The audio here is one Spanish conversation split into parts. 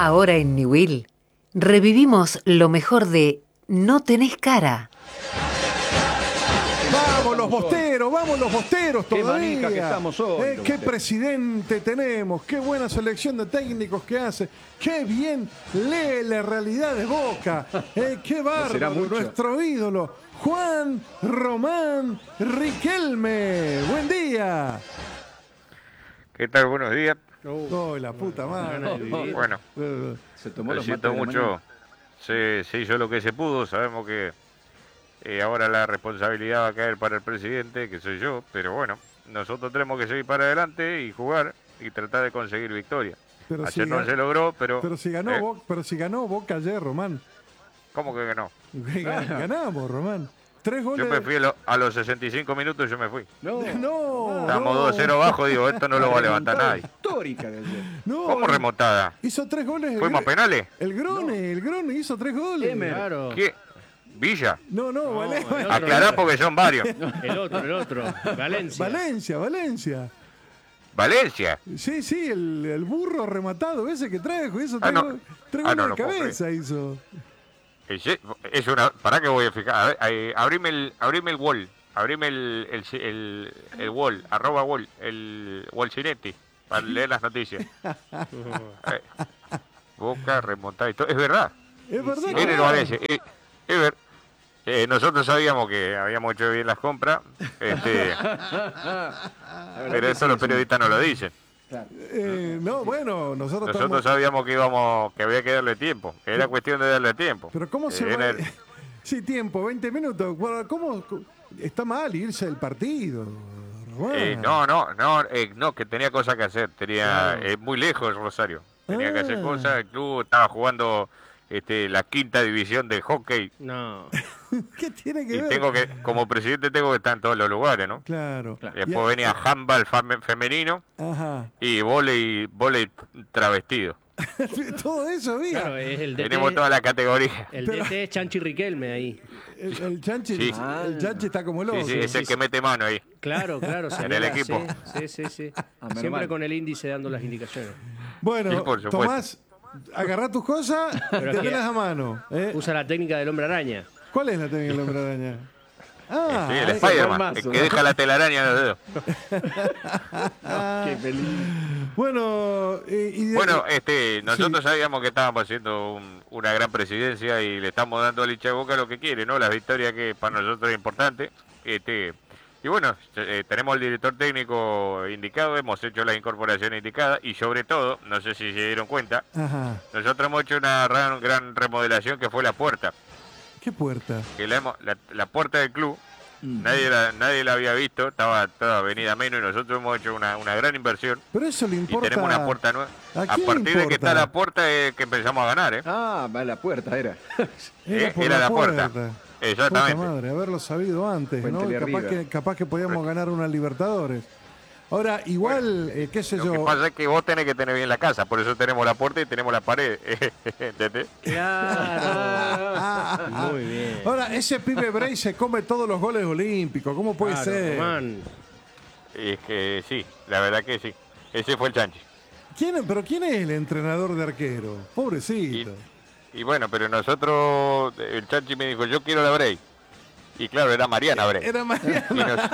Ahora en Newell revivimos lo mejor de No tenés cara. Vamos los bosteros Qué todavía. manija que estamos hoy. Qué presidente tenemos, qué buena selección de técnicos que hace, qué bien lee la realidad de Boca, qué bárbaro, nuestro ídolo, Juan Román Riquelme. Buen día. ¿Qué tal? Buenos días. Oh, la puta madre. Bueno, Se tomó lo los siento mates de la mucho. Se hizo lo que se pudo. Sabemos que ahora la responsabilidad va a caer para el presidente, que soy yo. Pero bueno, nosotros tenemos que seguir para adelante y jugar y tratar de conseguir victoria. Ayer no se logró, pero si ganó Boca ayer, Román. ¿Cómo que no? Ganamos, Román. 3 goles. Yo me fui a los 65 minutos, yo me fui. No. Estamos 2-0 abajo, digo, esto no lo va a levantar nadie. Histórica de ayer. ¿Cómo remontada? Hizo 3 goles. ¿Fuimos a penales? El Grone hizo 3 goles. Claro. ¿Qué? ¿Villa? No, Valencia. Aclará porque son varios. El otro. Valencia. ¿Valencia? Sí, el burro rematado ese que trajo. Hizo 3 goles de cabeza. Hizo. Es una. ¿Para qué voy a fijar? A ver, abrime el wall. Abrime el wall, @wall, el Wallcinetti, para leer las noticias. Boca remontada y todo. Es verdad. Es verdad. Él Valencia. Nosotros sabíamos que habíamos hecho bien las compras, pero eso los periodistas no lo dicen. Claro. Nosotros sabíamos que había que darle tiempo, que era cuestión de darle tiempo. Pero ¿cómo se va? Sí, tiempo, 20 minutos. ¿Cómo está mal irse del partido? No, que tenía cosas que hacer, tenía muy lejos Rosario, tenía que hacer cosas, el club estaba jugando la quinta división de hockey. No. ¿Qué tiene que ver? Como presidente tengo que estar en todos los lugares, ¿no? Claro. Después venía handball femenino. Ajá. Y vóley travestido. Todo eso había. Claro, es el DT, tenemos toda la categoría. El DT es Chanchi Riquelme ahí. El Chanchi, sí. El Chanchi está como loco. Sí, es el que mete mano ahí. Claro. En el equipo. Sí. Siempre con el índice dando las indicaciones. Bueno, Tomás, agarrá tus cosas y tenerlas a mano. Usa la técnica del hombre araña. ¿Cuál es la técnica del hombre araña? Sí, el Spider-Man, el que deja la telaraña en los dedos. Qué feliz. Bueno, nosotros sabíamos que estábamos haciendo una gran presidencia y le estamos dando al hincha de Boca lo que quiere, ¿no? Las victorias que para nosotros es importante. Y bueno, tenemos el director técnico indicado, hemos hecho las incorporaciones indicadas y sobre todo, no sé si se dieron cuenta, nosotros hemos hecho una gran remodelación que fue la puerta. ¿Qué puerta? Que la puerta del club, nadie la había visto, estaba toda avenida menos y nosotros hemos hecho una gran inversión. Pero eso le importa. Y tenemos una puerta nueva. A partir de que está la puerta que empezamos a ganar, ¿eh? La puerta era. Era la puerta. Exactamente. Puta madre, haberlo sabido antes, ¿no? Capaz que podíamos ganar una Libertadores. Ahora, igual, qué sé yo. Lo que pasa es que vos tenés que tener bien la casa, por eso tenemos la puerta y tenemos la pared. ¿Entendés? Claro. Muy bien. Ahora, ese pibe Bray se come todos los goles olímpicos. ¿Cómo puede ser? Man. Es que sí, la verdad que sí. Ese fue el Chanchi. ¿Pero quién es el entrenador de arquero? Pobrecito. Y bueno, pero nosotros, el Chanchi me dijo, yo quiero la Bray. Y claro, era Mariana Bray. Era Mariana.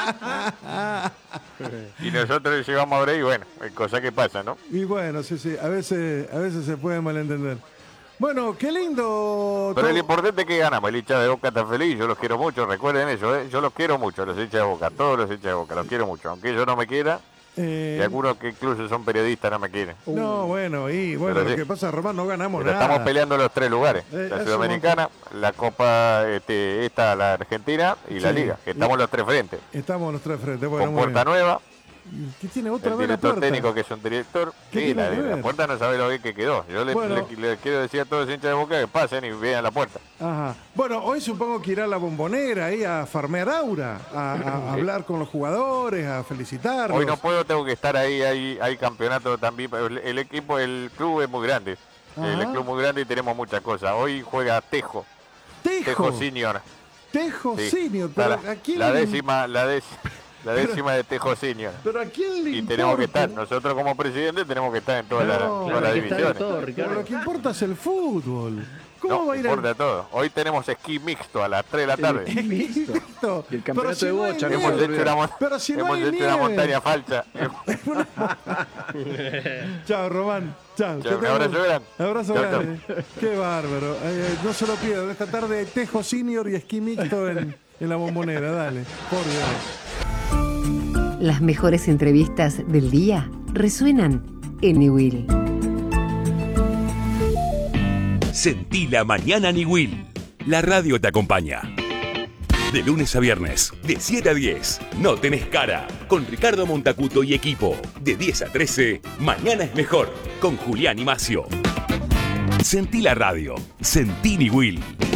Y nosotros llevamos a Bray y bueno, cosa que pasa, ¿no? Y bueno, sí, a veces se puede malentender. Bueno, qué lindo. Pero lo importante es que ganamos. El hincha de Boca está feliz, yo los quiero mucho, recuerden eso, ¿eh? Yo los quiero mucho, los hinchas de Boca, todos los hinchas de Boca, los quiero mucho. Aunque ellos no me quieran, y algunos que incluso son periodistas no me quieren. No, bueno, lo que pasa, Román, no ganamos nada. Estamos peleando los 3 lugares, la Sudamericana, la Copa, la Argentina y la Liga, que estamos los 3 frentes. Estamos los 3 frentes, bueno, con puerta nueva. ¿Qué tiene otra vez el la director puerta? técnico que es un director. Sí, la puerta no sabe lo bien que quedó. Yo le quiero decir a todos los hinchas de Boca que pasen y vean la puerta. Ajá. Bueno, hoy supongo que irá a la Bombonera ahí a farmear aura, a hablar con los jugadores, a felicitarlos. Hoy no puedo, tengo que estar ahí, hay campeonato también. El club es muy grande. El club es muy grande y tenemos muchas cosas. Hoy juega Tejo Senior. Tejo sí, Senior, pero aquí la décima. La décima de Tejo Senior. Pero ¿a quién le Y importa? tenemos que estar, nosotros como presidente tenemos que estar en todas No, las hay que estar en divisiones. todo, Pero Ricardo. lo que importa es el fútbol. ¿Cómo No, va a ir importa todo. Hoy tenemos esquí mixto a las 3 de la tarde. Mixto. Mixto. Y el Pero campeonato si de no hay bocha, no nieve. se olvida. Pero si no hemos hay hecho nieve. una montaña falsa. Chao, Román. Chao. Chao, un abrazo grande. Abrazo Chao, grande. Qué bárbaro. No se lo pierdan. Esta tarde Tejo Senior y esquí mixto en la Bombonera. Dale. Por Dios. Las mejores entrevistas del día resuenan en Niwil. Sentí la mañana Niwil. La radio te acompaña. De lunes a viernes, de 7 a 10, No Tenés Cara, con Ricardo Montacuto y equipo. De 10 a 13, Mañana es Mejor, con Julián y Macio. Sentí la radio. Sentí Niwil.